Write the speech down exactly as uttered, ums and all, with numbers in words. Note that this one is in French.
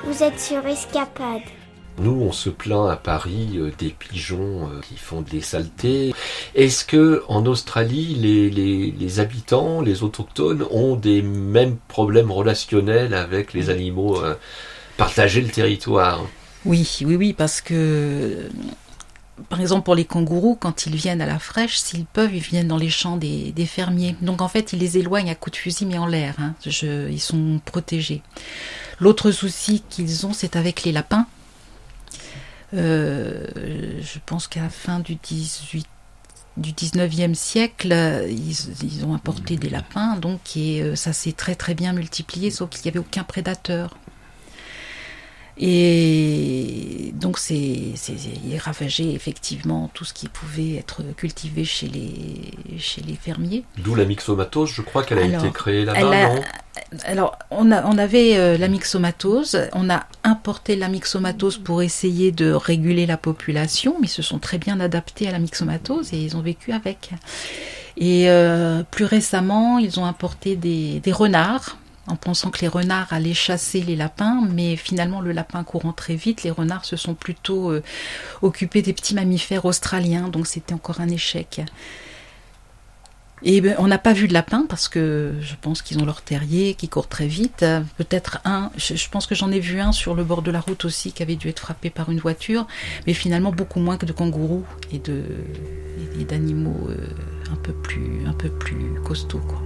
Vous êtes sur Escapade. Nous, on se plaint à Paris euh, des pigeons euh, qui font des saletés. Est-ce que en Australie, les, les, les habitants, les autochtones, ont des mêmes problèmes relationnels avec les animaux, euh, partager le territoire? Oui, oui, oui, parce que, par exemple, pour les kangourous, quand ils viennent à la fraîche, s'ils peuvent, ils viennent dans les champs des, des fermiers. Donc, en fait, ils les éloignent à coups de fusil, mais en l'air. Hein. Je, ils sont protégés. L'autre souci qu'ils ont, c'est avec les lapins. Euh, je pense qu'à la fin du dix-huit, du dix-neuvième siècle, ils, ils ont importé des lapins, donc et ça s'est très très bien multiplié, sauf qu'il n'y avait aucun prédateur. Et donc c'est, c'est, ils ravageaient effectivement tout ce qui pouvait être cultivé chez les, chez les fermiers. D'où la myxomatose, je crois qu'elle a alors, été créée là-bas, a, non? Alors, on, a, on avait euh, la myxomatose, on a importé la myxomatose pour essayer de réguler la population, mais ils se sont très bien adaptés à la myxomatose et ils ont vécu avec. Et euh, plus récemment, ils ont importé des, des renards, en pensant que les renards allaient chasser les lapins, mais finalement le lapin courant très vite, les renards se sont plutôt euh, occupés des petits mammifères australiens, donc c'était encore un échec. Et ben, on n'a pas vu de lapin parce que je pense qu'ils ont leur terrier qui court très vite. Peut-être un, je, je pense que j'en ai vu un sur le bord de la route aussi qui avait dû être frappé par une voiture, mais finalement beaucoup moins que de kangourous et, de, et d'animaux euh, un peu plus, un peu plus costauds, quoi.